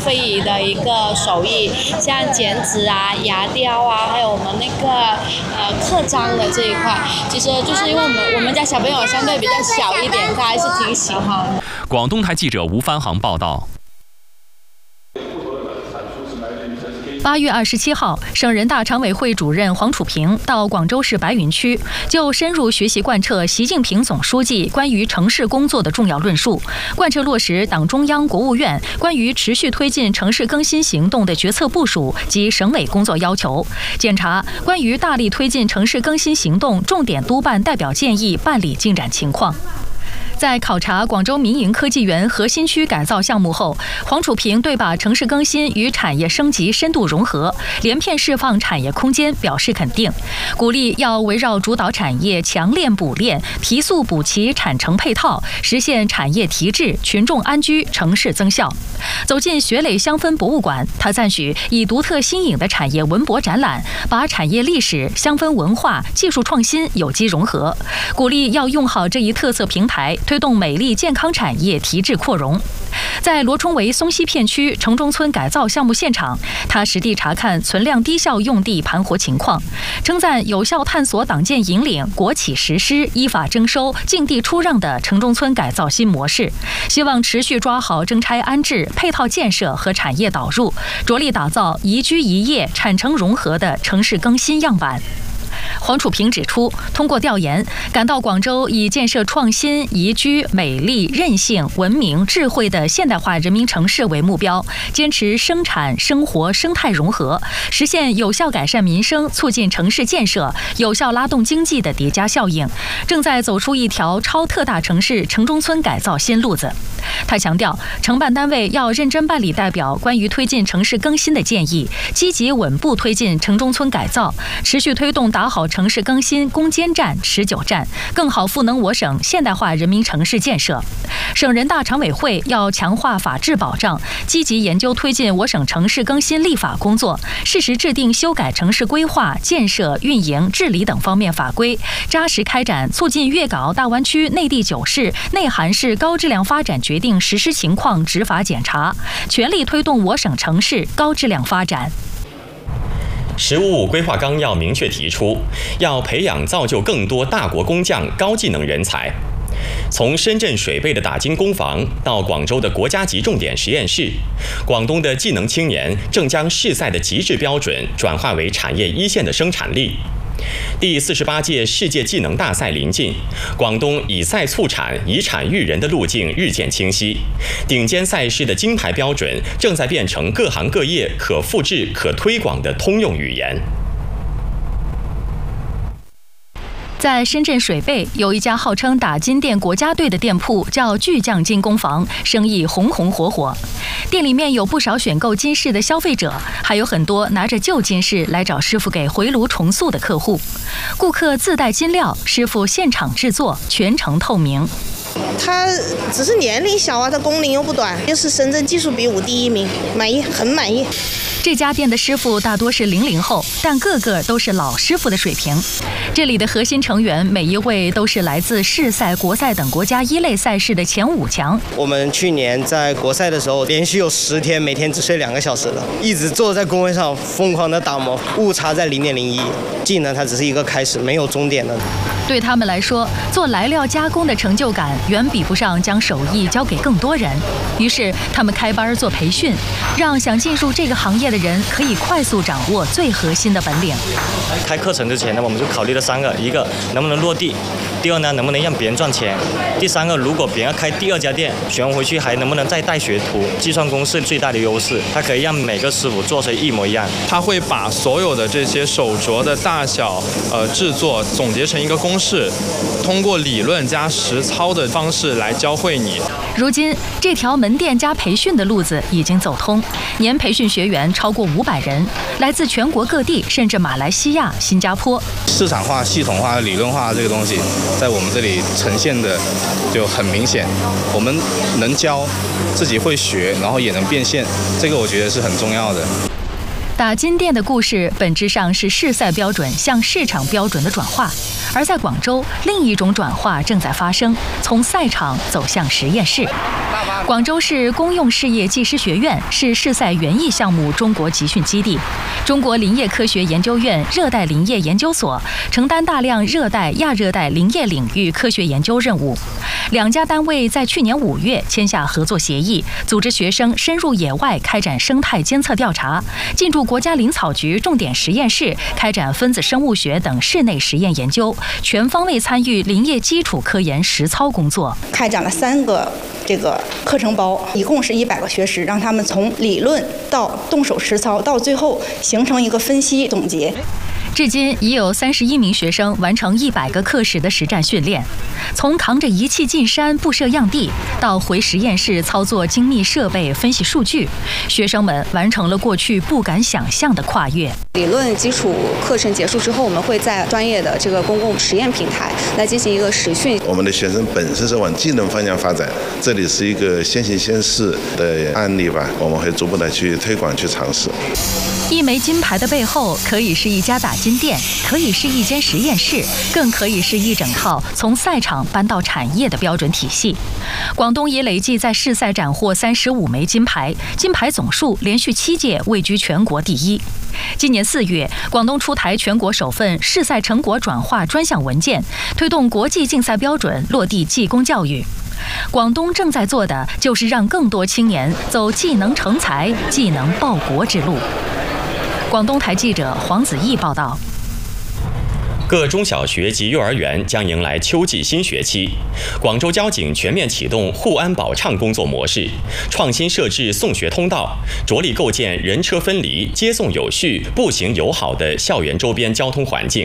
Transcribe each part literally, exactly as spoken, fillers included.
非遗的一个手艺，像剪纸啊、牙雕啊，还有我们那个呃刻章的这一块，其实就是因为我们我们家小朋友相对比较小一点，他还是挺喜欢的。 广东台记者吴帆航报道。 八月二十七号，省人大常委会主任黄楚平到广州市白云区，就深入学习贯彻习近平总书记关于城市工作的重要论述，贯彻落实党中央、国务院关于持续推进城市更新行动的决策部署及省委工作要求，检查关于大力推进城市更新行动重点督办代表建议办理进展情况。在考察广州民营科技园核心区改造项目后，黄楚平对把城市更新与产业升级深度融合、连片释放产业空间表示肯定，鼓励要围绕主导产业强链补链，提速补齐产城配套，实现产业提质、群众安居、城市增效。走进学磊香氛博物馆，他赞许以独特新颖的产业文博展览，把产业历史、香氛文化、技术创新有机融合，鼓励要用好这一特色平台，推动美丽健康产业提质扩容。在罗冲围松溪片区城中村改造项目现场，他实地查看存量低效用地盘活情况，称赞有效探索党建引领、国企实施、依法征收、竞地出让的城中村改造新模式，希望持续抓好征拆安置、配套建设和产业导入，着力打造宜居宜业、产城融合的城市更新样板。黄楚平指出，通过调研，感到广州以建设创新、宜居、美丽、韧性、文明、智慧的现代化人民城市为目标，坚持生产、生活、生态融合，实现有效改善民生、促进城市建设、有效拉动经济的叠加效应，正在走出一条超特大城市城中村改造新路子。他强调，承办单位要认真办理代表关于推进城市更新的建议，积极稳步推进城中村改造，持续推动打好城市更新攻坚战、持久战，更好赋能我省现代化人民城市建设。省人大常委会要强化法治保障，积极研究推进我省城市更新立法工作，适时制定修改城市规划、建设、运营、治理等方面法规，扎实开展促进粤港澳大湾区内地九市、内涵市高质量发展决定实施情况执法检查，全力推动我省城市高质量发展。 十五五规划纲要明确提出，要培养造就更多大国工匠、高技能人才。从深圳水贝的打金工坊到广州的国家级重点实验室，广东的技能青年正将市赛的极致标准转化为产业一线的生产力。第四十八届世界技能大赛临近，广东以赛促产、以产育人的路径日渐清晰，顶尖赛事的金牌标准正在变成各行各业可复制、可推广的通用语言。 在深圳水贝有一家号称打金店国家队的店铺，叫巨匠金工坊，生意红红火火。店里面有不少选购金饰的消费者，还有很多拿着旧金饰来找师傅给回炉重塑的客户。顾客自带金料，师傅现场制作，全程透明。 他只是年龄小啊，他工龄又不短，又是深圳技术比武第一名，满意，很满意。 这家店的师傅大多是零零后，但个个都是老师傅的水平。这里的核心成员每一位都是来自市赛、国赛等国家一类赛事的前五强。 我们去年在国赛的时候，连续有十天每天只睡两个小时了，一直坐在工位上疯狂的打磨，误差在零点零一。技能它只是一个开始，没有终点的。 对他们来说，做来料加工的成就感远比不上将手艺交给更多人。于是他们开班做培训，让想进入这个行业的人可以快速掌握最核心的本领。 开课程之前呢，我们就考虑了三个：一个能不能落地；第二呢，能不能让别人赚钱；第三个，如果别人要开第二家店，学完回去还能不能再带学徒？计算公式最大的优势，它可以让每个师傅做成一模一样。 他会把所有的这些手镯的大小、呃制作总结成一个公式，通过理论加实操的方式来教会你。 如今，这条门店加培训的路子已经走通，年培训学员超过五百人，来自全国各地，甚至马来西亚、新加坡。 市场化、系统化、理论化这个东西，在我们这里呈现的就很明显。我们能教，自己会学，然后也能变现，这个我觉得是很重要的。 打金店的故事本质上是市赛标准向市场标准的转化，而在广州，另一种转化正在发生，从赛场走向实验室。 广州市公用事业技师学院是市赛园艺项目中国集训基地，中国林业科学研究院热带林业研究所承担大量热带、亚热带林业领域科学研究任务。两家单位在去年五月签下合作协议，组织学生深入野外开展生态监测调查，进驻国家林草局重点实验室开展分子生物学等室内实验研究，全方位参与林业基础科研实操工作。 开展了三个这个课程包，一共是一百个学时，让他们从理论到动手实操，到最后形成一个分析总结。 至今已有三十一名学生完成一百个课时的实战训练，从扛着仪器进山布设样地，到回实验室操作精密设备分析数据，学生们完成了过去不敢想象的跨越。 理论基础课程结束之后，我们会在专业的这个公共实验平台来进行一个实训。 我们的学生本身是往技能方向发展，这里是一个先行先试的案例吧，我们会逐步的去推广去尝试。 一枚金牌的背后，可以是一家打金店，可以是一间实验室，更可以是一整套从赛场搬到产业的标准体系。广东已累计在市赛斩获三十五枚金牌，金牌总数连续七届位居全国第一。今年四月，广东出台全国首份市赛成果转化专项文件，推动国际竞赛标准落地技工教育。广东正在做的就是让更多青年走技能成才、技能报国之路。广东台记者黄子毅报道。 各中小学及幼儿园将迎来秋季新学期，广州交警全面启动护安保畅工作模式，创新设置送学通道，着力构建人车分离、接送有序、步行友好的校园周边交通环境。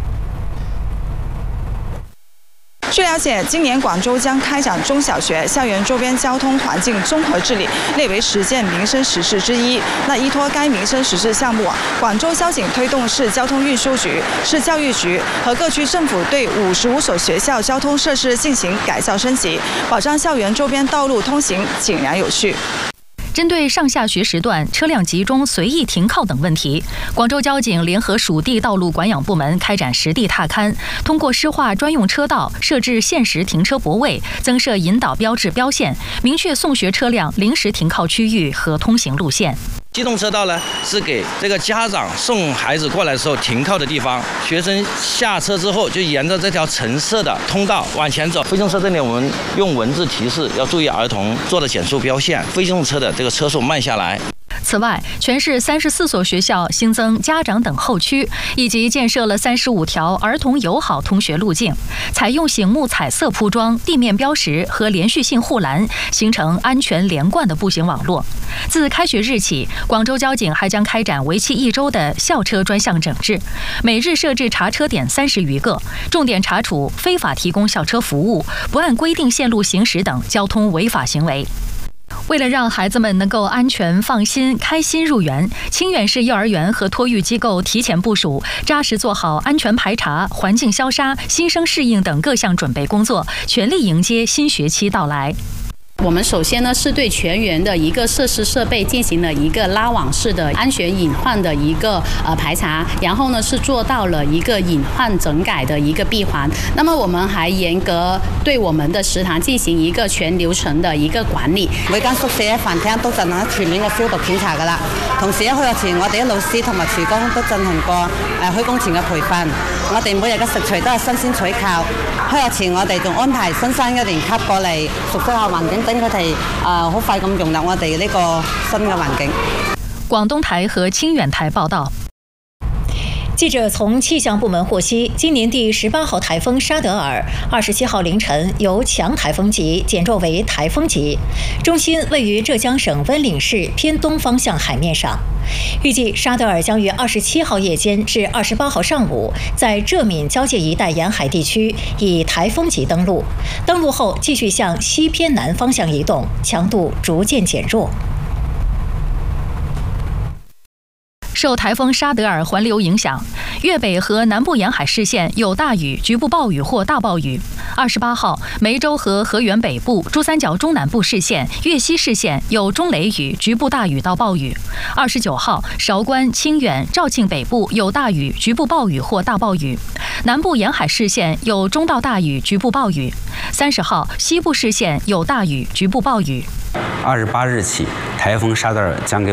据了解，今年广州将开展中小学校园周边交通环境综合治理，列为十件民生实事之一。那依托该民生实事项目，广州交警推动市交通运输局、市教育局和各区政府对五十五所学校交通设施进行改造升级，保障校园周边道路通行井然有序。 针对上下学时段车辆集中随意停靠等问题，广州交警联合属地道路管养部门开展实地踏勘，通过施划专用车道、设置限时停车泊位、增设引导标志标线，明确送学车辆临时停靠区域和通行路线。 机动车道呢，是给这个家长送孩子过来的时候停靠的地方，学生下车之后就沿着这条橙色的通道往前走。非机动车这里我们用文字提示要注意儿童，做了减速标线，非机动车的这个车速慢下来。 此外，全市三十四所学校新增家长等候区，以及建设了三十五条儿童友好通学路径，采用醒目彩色铺装、地面标识和连续性护栏，形成安全连贯的步行网络。自开学日起，广州交警还将开展为期一周的校车专项整治，每日设置查车点三十余个，重点查处非法提供校车服务、不按规定线路行驶等交通违法行为。为了让孩子们能够安全放心、开心入园，清远市幼儿园和托育机构提前部署，扎实做好安全排查、环境消杀、新生适应等各项准备工作，全力迎接新学期到来。 我们首先呢是对全园的一个设施设备进行了一个拉网式的安全隐患的一个呃排查，然后呢是做到了一个隐患整改的一个闭环。那麼我們還嚴格對我們的食堂進行一個全流程的一個管理。 每間宿舍飯廳都進行全面嘅消毒檢查㗎啦。同時喺開學前，我哋啲老師同埋廚工都進行過誒開工前嘅培訓。我哋每日嘅食材都係新鮮採購。開學前我哋仲安排新生一年級過嚟熟悉下環境，等佢哋誒好快咁融入我哋呢個新嘅環境。 廣東台和清遠台報道。 记者从气象部门获悉，今年第十八号台风沙德尔二十七号凌晨由强台风级减弱为台风级，中心位于浙江省温岭市偏东方向海面上。预计沙德尔将于二十七号夜间至二十八号上午在浙闽交界一带沿海地区以台风级登陆，登陆后继续向西偏南方向移动，强度逐渐减弱。 受台风沙德尔环流影响，粤北和南部沿海市县有大雨、局部暴雨或大暴雨。二十八号，梅州和河源北部、珠三角中南部市县、粤西市县有中雷雨、局部大雨到暴雨。二十九号，韶关、清远、肇庆北部有大雨、局部暴雨或大暴雨。南部沿海市县有中到大雨、局部暴雨。三十号，西部市县有大雨、局部暴雨。 二十八日起，台风沙德尔将给